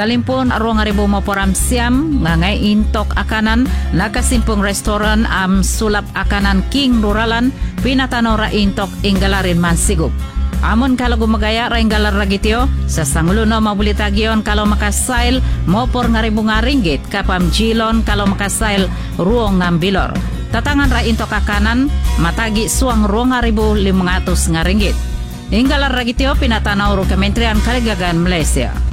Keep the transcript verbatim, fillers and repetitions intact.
Talimpun aro nga ribu maporam siam nga ngay intok akanan nakasimpong restoran am sulap akanan King Ruralan pinatanaw ra intok inggalarin man sigup. Amon kalau gumagaya ra inggalar ragityo sa sangulo no mabulitagyon kalau makasail mopor nga ribu nga ringgit kapam jilon kalau makasail ruong nambilor. Tatangan ra intok akanan matagi suang ruong nga ribu limang atus nga ringgit. Inggalar ragityo pinatanaw ro Kementerian Kaligagan Malaysia.